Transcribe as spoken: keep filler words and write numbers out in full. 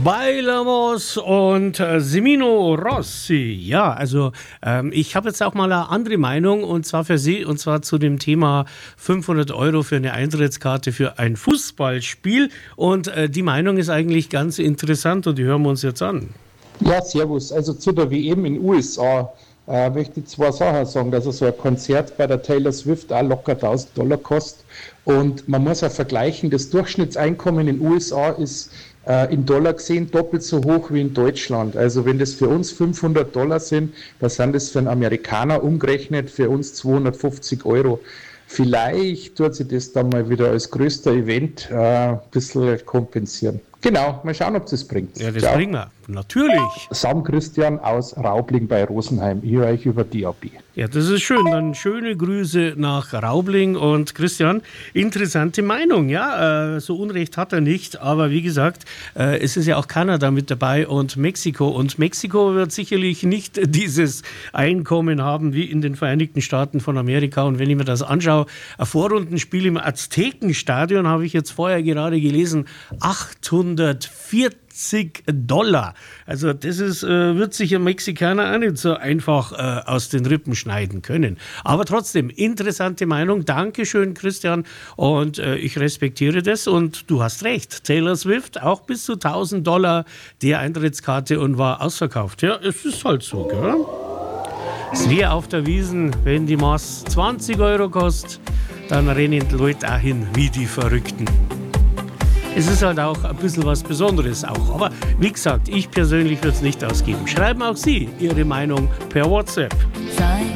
Bailamos und äh, Semino Rossi. Ja, also ähm, ich habe jetzt auch mal eine andere Meinung und zwar für Sie und zwar zu dem Thema fünfhundert Euro für eine Eintrittskarte für ein Fußballspiel und äh, die Meinung ist eigentlich ganz interessant und die hören wir uns jetzt an. Ja, servus. Also zu der W M in den U S A äh, möchte ich zwei Sachen sagen, dass so ein Konzert bei der Taylor Swift auch locker tausend Dollar kostet und man muss auch vergleichen, das Durchschnittseinkommen in den U S A ist in Dollar gesehen doppelt so hoch wie in Deutschland. Also wenn das für uns fünfhundert Dollar sind, was sind das für einen Amerikaner umgerechnet, für uns zweihundertfünfzig Euro. Vielleicht tut sich das dann mal wieder als größter Event äh, ein bisschen kompensieren. Genau, mal schauen, ob das bringt. Ja, das Ciao. Bringen wir. Natürlich. Sam Christian aus Raubling bei Rosenheim. Ich höre euch über D A B. Ja, das ist schön. Dann schöne Grüße nach Raubling. Und Christian, interessante Meinung. Ja, äh, so Unrecht hat er nicht. Aber wie gesagt, äh, es ist ja auch Kanada mit dabei und Mexiko. Und Mexiko wird sicherlich nicht dieses Einkommen haben wie in den Vereinigten Staaten von Amerika. Und wenn ich mir das anschaue, ein Vorrundenspiel im Aztekenstadion, habe ich jetzt vorher gerade gelesen, achthundertvierzig Dollar. Also das ist, äh, wird sich ein Mexikaner auch nicht so einfach äh, aus den Rippen schneiden können. Aber trotzdem, interessante Meinung. Dankeschön, Christian. Und äh, ich respektiere das. Und du hast recht. Taylor Swift, auch bis zu tausend Dollar die Eintrittskarte und war ausverkauft. Ja, es ist halt so, gell? Es wäre auf der Wiesn, wenn die Maß zwanzig Euro kostet, dann rennen die Leute auch hin wie die Verrückten. Es ist halt auch ein bisschen was Besonderes auch. Aber wie gesagt, ich persönlich würde es nicht ausgeben. Schreiben auch Sie Ihre Meinung per WhatsApp. Sein